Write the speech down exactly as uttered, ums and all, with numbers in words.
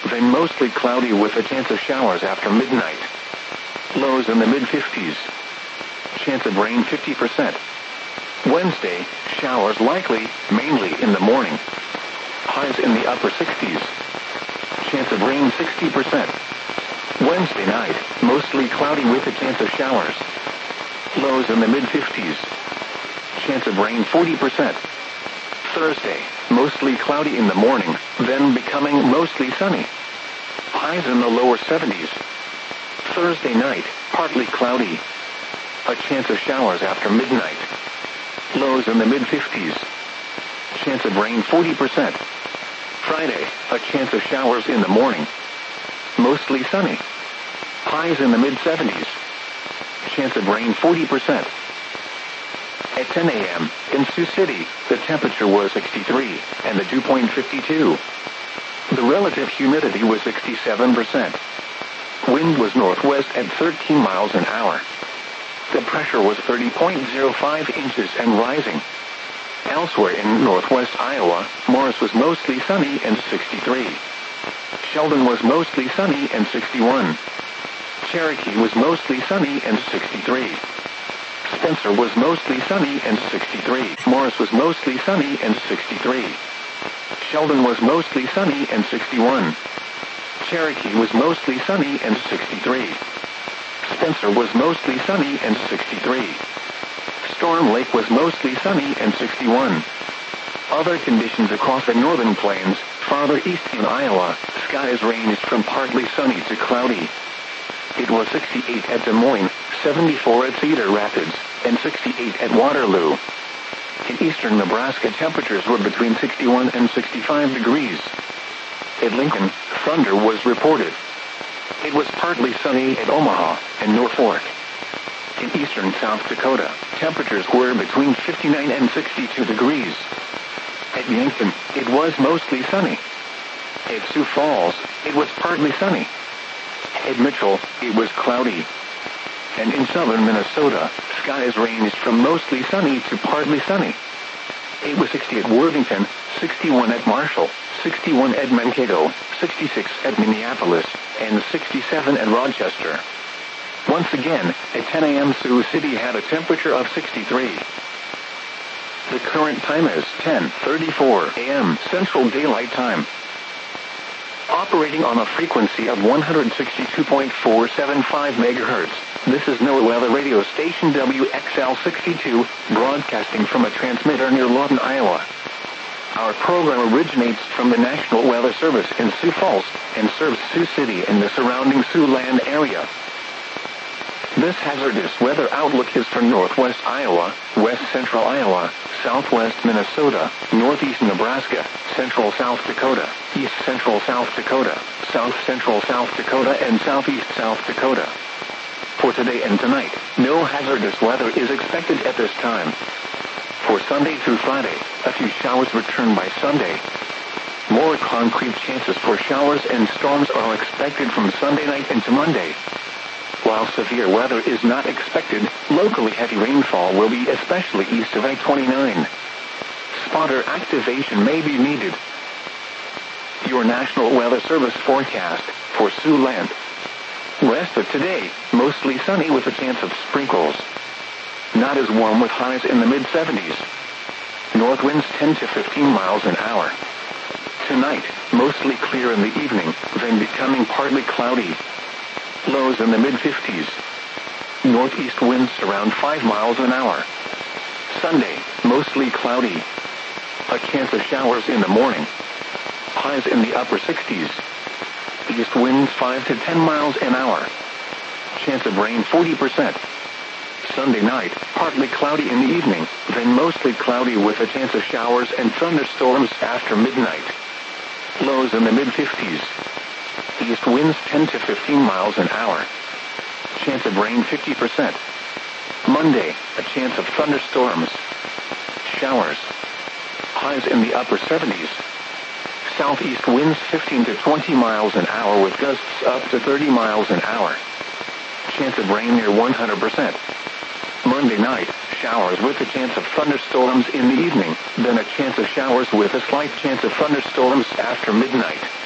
then mostly cloudy with a chance of showers after midnight. Lows in the mid fifties. Chance of rain fifty percent. Wednesday, showers likely, mainly in the morning. Highs in the upper sixties. Chance of rain sixty percent. Wednesday night, mostly cloudy with a chance of showers. Lows in the mid fifties. Chance of rain forty percent. Thursday, mostly cloudy in the morning, then becoming mostly sunny. Highs in the lower seventies. Thursday night, partly cloudy. A chance of showers after midnight. Lows in the mid fifties. Chance of rain forty percent. Friday, a chance of showers in the morning. Mostly sunny. Highs in the mid seventies. Chance of rain forty percent. At ten a.m., in Sioux City, the temperature was sixty-three, and the dew point fifty-two. The relative humidity was sixty-seven percent. Wind was northwest at thirteen miles an hour. The pressure was thirty point zero five inches and rising. Elsewhere in northwest Iowa, Morris was mostly sunny and sixty-three. Sheldon was mostly sunny and sixty-one. Cherokee was mostly sunny and sixty-three. Spencer was mostly sunny and sixty-three. Morris was mostly sunny and sixty-three. Sheldon was mostly sunny and sixty-one. Cherokee was mostly sunny and sixty-three. Spencer was mostly sunny and sixty-three. Storm Lake was mostly sunny and sixty-one. Other conditions across the northern plains, farther east in Iowa, skies ranged from partly sunny to cloudy. It was sixty-eight at Des Moines, seventy-four at Cedar Rapids, and sixty-eight at Waterloo. In eastern Nebraska, temperatures were between sixty-one and sixty-five degrees. At Lincoln, thunder was reported. It was partly sunny at Omaha and Norfolk. In eastern South Dakota, temperatures were between fifty-nine and sixty-two degrees. At Yankton, it was mostly sunny. At Sioux Falls, it was partly sunny. At Mitchell, it was cloudy. And in southern Minnesota, skies ranged from mostly sunny to partly sunny. It was sixty at Worthington, sixty-one at Marshall, sixty-one at Mankato, sixty-six at Minneapolis, and sixty-seven at Rochester. Once again, at ten a.m. Sioux City had a temperature of sixty-three. The current time is ten thirty-four a.m. Central Daylight Time. Operating on a frequency of one hundred sixty-two point four seven five megahertz, this is NOAA Weather Radio Station W X L sixty-two, broadcasting from a transmitter near Lawton, Iowa. Our program originates from the National Weather Service in Sioux Falls and serves Sioux City and the surrounding Siouxland area. This hazardous weather outlook is for northwest Iowa, west central Iowa, southwest Minnesota, northeast Nebraska, central South Dakota, east central South Dakota, south central South Dakota, and southeast South Dakota. For today and tonight, no hazardous weather is expected at this time. For Sunday through Friday, a few showers return by Sunday. More concrete chances for showers and storms are expected from Sunday night into Monday. While severe weather is not expected, locally heavy rainfall will be especially east of I twenty-nine. Spotter activation may be needed. Your National Weather Service forecast for Siouxland. Rest of today, mostly sunny with a chance of sprinkles. Not as warm with highs in the mid seventies. North winds ten to fifteen miles an hour. Tonight, mostly clear in the evening, then becoming partly cloudy. Lows in the mid fifties. Northeast winds around five miles an hour. Sunday, mostly cloudy. A chance of showers in the morning. Highs in the upper sixties. East winds five to ten miles an hour. Chance of rain forty percent. Sunday night, partly cloudy in the evening, then mostly cloudy with a chance of showers and thunderstorms after midnight. Lows in the mid fifties. East winds ten to fifteen miles an hour. Chance of rain fifty percent. Monday, a chance of thunderstorms. Showers. Highs in the upper seventies. Southeast winds fifteen to twenty miles an hour with gusts up to thirty miles an hour. Chance of rain near one hundred percent. Monday night, showers with a chance of thunderstorms in the evening, then a chance of showers with a slight chance of thunderstorms after midnight.